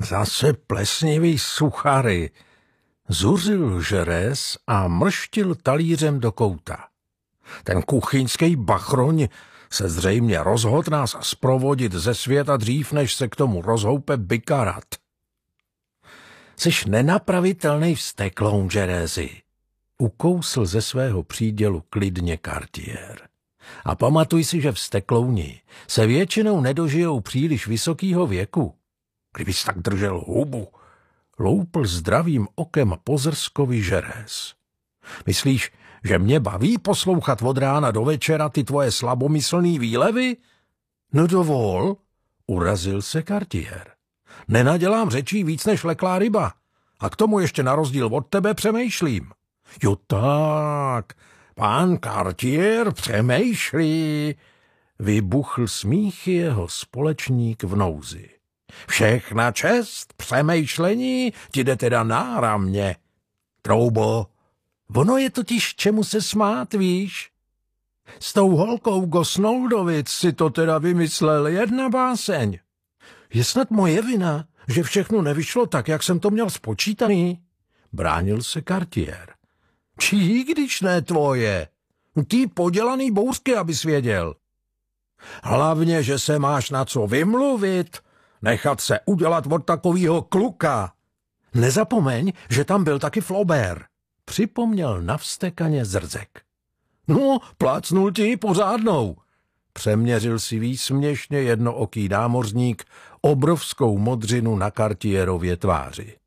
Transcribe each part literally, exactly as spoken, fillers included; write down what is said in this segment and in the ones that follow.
Zase plesnivý suchary, zuřil žerez a mrštil talířem do kouta. Ten kuchyňský bachroň se zřejmě rozhodl nás zprovodit ze světa dřív, než se k tomu rozhoupe bykarat. Jsiš nenapravitelný vztekloun, Žerézi, ukousl ze svého přídělu klidně Cartier. A pamatuj si, že vzteklouni se většinou nedožijou příliš vysokýho věku. Kdybys tak držel hubu, loupl zdravým okem Pozrskovi Žeréz. Myslíš, že mě baví poslouchat od rána do večera ty tvoje slabomyslný výlevy? No dovol, urazil se Cartier. Nenadělám řečí víc než leklá ryba. A k tomu ještě na rozdíl od tebe přemýšlím. Jo tak, pán Cartier přemýšlí, vybuchl smích jeho společník v nouzi. Všechna čest přemýšlení ti jde teda náramně. Troubo, ono je totiž čemu se smát, víš? S tou holkou Gosnoldovic si to teda vymyslel jedna báseň. Je snad moje vina, že všechno nevyšlo tak, jak jsem to měl spočítaný? Bránil se Cartier. Čí, když ne tvoje? Ty podělaný bouřky, abys věděl. Hlavně, že se máš na co vymluvit, nechat se udělat od takovýho kluka. Nezapomeň, že tam byl taky Flaubert, připomněl navstekaně Zrzek. No, plácnul ti pořádnou. Přeměřil si výsměšně jednooký námořník obrovskou modřinu na Cartierově tváři.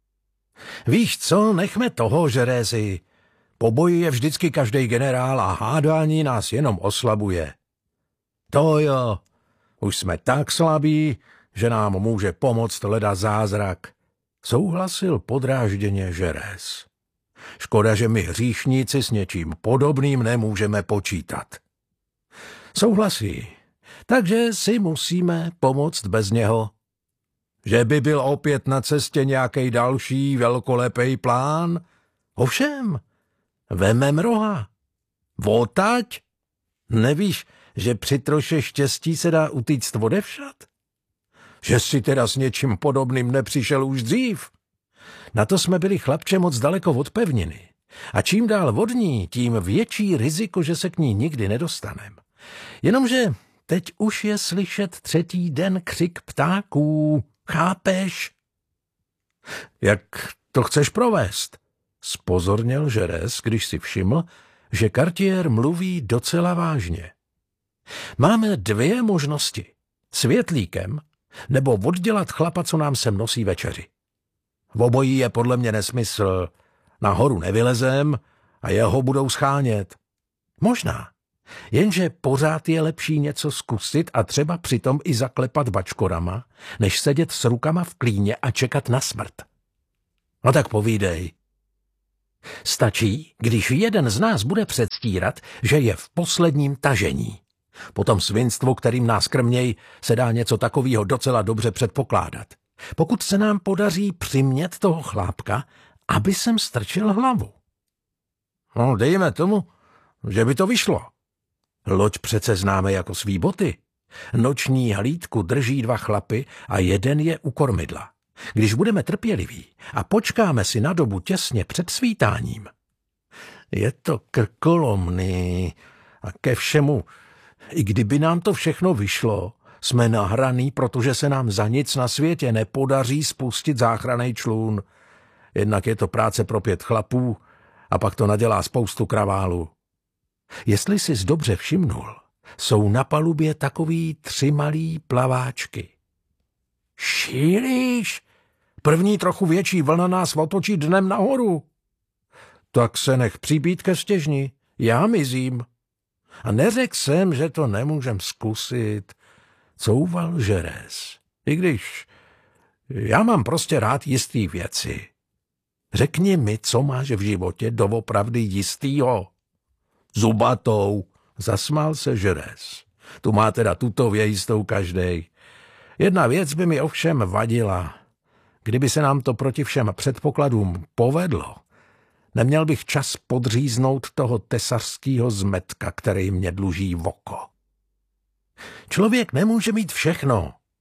Víš co, nechme toho, Žerézi. Po boji je vždycky každej generál a hádání nás jenom oslabuje. To jo, už jsme tak slabí, že nám může pomoct leda zázrak, souhlasil podrážděně Žeréz. Škoda, že my hříšníci s něčím podobným nemůžeme počítat. Souhlasí, takže si musíme pomoct bez něho. Že by byl opět na cestě nějaký další velkolepý plán? Ovšem, vemem roha. Votať? Nevíš, že při troše štěstí se dá utíct odevšad? Že si teda s něčím podobným nepřišel už dřív? Na to jsme byli, chlapče, moc daleko od pevniny. A čím dál od ní, tím větší riziko, že se k ní nikdy nedostanem. Jenomže teď už je slyšet třetí den křik ptáků. Chápeš? Jak to chceš provést? Spozorněl Žeréz, když si všiml, že Cartier mluví docela vážně. Máme dvě možnosti. Světlíkem nebo oddělat chlapa, co nám sem nosí večeři. V obojí je podle mě nesmysl. Nahoru nevylezem a jeho budou schánět. Možná. Jenže pořád je lepší něco zkusit a třeba přitom i zaklepat bačkorama, než sedět s rukama v klíně a čekat na smrt. No tak povídej. Stačí, když jeden z nás bude předstírat, že je v posledním tažení. Po tom svinstvu, kterým nás krměj, se dá něco takového docela dobře předpokládat. Pokud se nám podaří přimět toho chlápka, aby sem strčil hlavu. No, dejme tomu, že by to vyšlo. Loď přece známe jako svý boty. Noční hlídku drží dva chlapy a jeden je u kormidla. Když budeme trpěliví a počkáme si na dobu těsně před svítáním. Je to krkolomný a ke všemu, i kdyby nám to všechno vyšlo, jsme nahraný, protože se nám za nic na světě nepodaří spustit záchranný člun. Jednak je to práce pro pět chlapů a pak to nadělá spoustu kraválu. Jestli jsi dobře všimnul, jsou na palubě takový tři malý plaváčky. Šílíš? První trochu větší vlna nás otočí dnem nahoru. Tak se nech přibít ke stěžni, já mizím. A neřekl jsem, že to nemůžem zkusit, couval Žeréz. I když já mám prostě rád jistý věci. Řekni mi, co máš v životě doopravdy jistýho. Zubatou, zasmál se Žeréz. Tu má teda tutově jistou každej. Jedna věc by mi ovšem vadila. Kdyby se nám to proti všem předpokladům povedlo, neměl bych čas podříznout toho tesařského zmetka, který mě dluží v oko. Člověk nemůže mít všechno.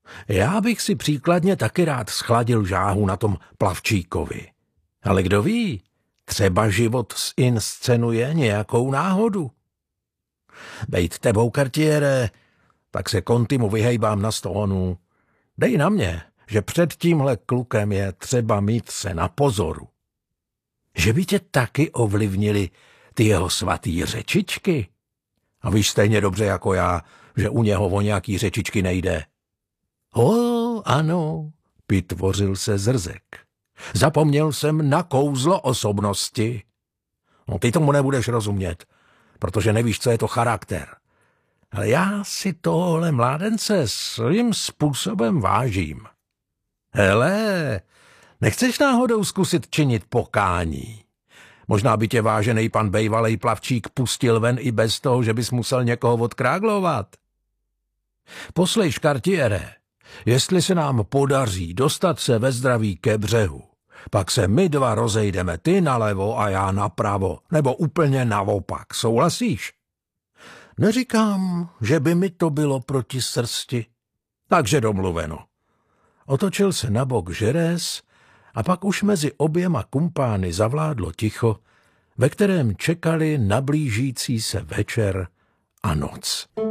Já bych si příkladně taky rád schladil žáhu na tom plavčíkovi. Ale kdo ví, třeba život zinscenuje nějakou náhodu. Bejt tebou, Cartiere, tak se Contimu vyhejbám na stónu. Dej na mě, že před tímhle klukem je třeba mít se na pozoru. Že by tě taky ovlivnili ty jeho svatý řečičky. A víš stejně dobře jako já, že u něho o nějaký řečičky nejde. O, ano, pitvořil se Zrzek. Zapomněl jsem na kouzlo osobnosti. No ty tomu nebudeš rozumět, protože nevíš, co je to charakter. Ale já si tohle mládence svým způsobem vážím. Hele, nechceš náhodou zkusit činit pokání? Možná by tě vážený pan bejvalej plavčík pustil ven i bez toho, že bys musel někoho odkráglovat. Poslejš, Cartiere, jestli se nám podaří dostat se ve zdraví ke břehu, pak se my dva rozejdeme, ty nalevo a já napravo, nebo úplně naopak, souhlasíš? Neříkám, že by mi to bylo proti srsti. Takže domluveno. Otočil se na bok Žerés a pak už mezi oběma kumpány zavládlo ticho, ve kterém čekali na blížící se večer a noc.